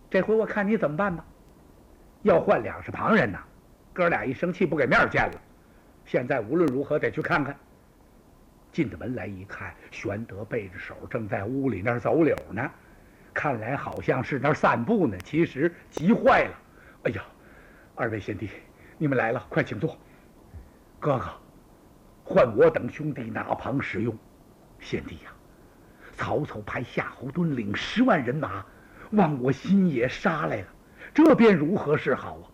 这回我看你怎么办吧。要换两是旁人呐，哥俩一生气不给面见了。现在无论如何得去看看。进的门来一看，玄德背着手正在屋里那儿走柳呢，看来好像是那儿散步呢，其实急坏了。哎呀，二位贤弟，你们来了，快请坐。哥哥，换我等兄弟哪旁使用？贤弟呀，曹操派夏侯惇领10万人马往我新野杀来了，这便如何是好啊？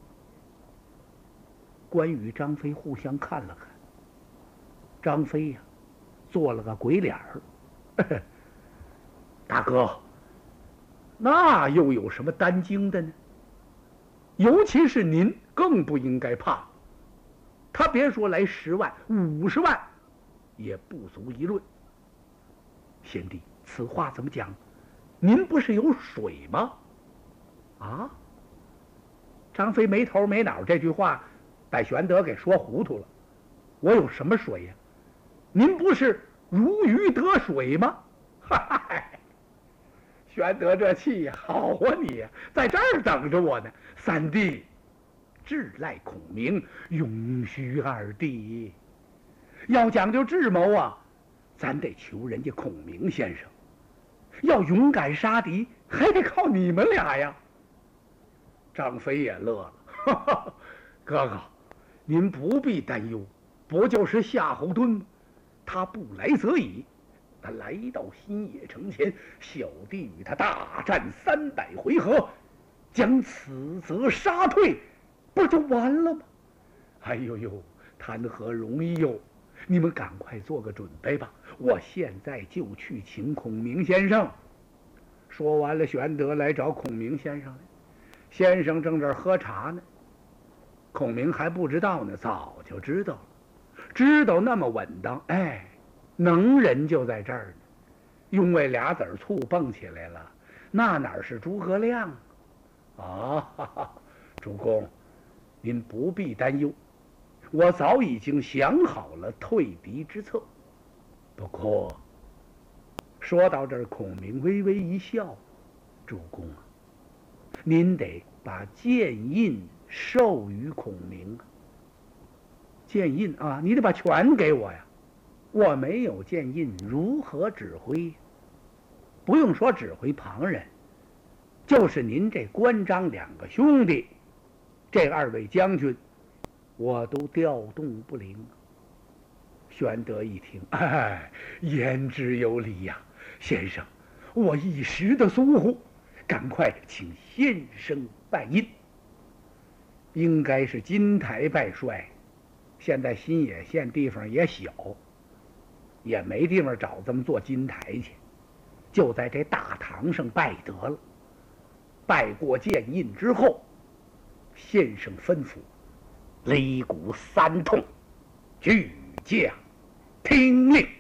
关羽、张飞互相看了看，张飞呀，做了个鬼脸儿。大哥，那又有什么担惊的呢？尤其是您更不应该怕。他别说来10万、50万，也不足一论。贤弟，此话怎么讲？您不是有水吗？啊？张飞没头没脑，这句话把玄德给说糊涂了。我有什么水呀？您不是如鱼得水吗？嗨，玄德这气呀，好啊你呀，在这儿等着我呢。三弟，志赖孔明，永须二弟。要讲究智谋啊，咱得求人家孔明先生。要勇敢杀敌，还得靠你们俩呀。张飞也乐了，哈哈，哥哥，您不必担忧，不就是夏侯惇吗？他不来则已。他来到新野城前，小弟与他大战300回合，将此则杀退，不就完了吗？哎呦呦，谈何容易哟！你们赶快做个准备吧，我现在就去请孔明先生。说完了，玄德来找孔明先生来。先生正这儿喝茶呢，孔明还不知道呢，早就知道了，知道那么稳当。哎，能人就在这儿呢。因为俩子儿醋蹦起来了，那哪是诸葛亮啊？哈哈，主公，您不必担忧，我早已经想好了退敌之策。不过说到这儿，孔明微微一笑：“主公啊，您得把剑印授予孔明啊。剑印啊，你得把权给我呀。我没有剑印，如何指挥？不用说指挥旁人，就是您这关张2个兄弟，这2位将军，我都调动不灵。”玄德一听，哎，言之有理呀，先生，我一时的疏忽，赶快请先生拜印。应该是金台拜帅，现在新野县地方也小，也没地方找这么座金台去，就在这大堂上拜得了。拜过剑印之后，先生吩咐擂鼓3通，举将听令。